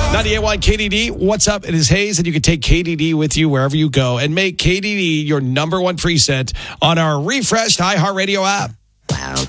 98.1 KDD, what's up? It is Hayes, and you can take KDD with you wherever you go and make KDD your number one preset on our refreshed iHeartRadio app. Wow.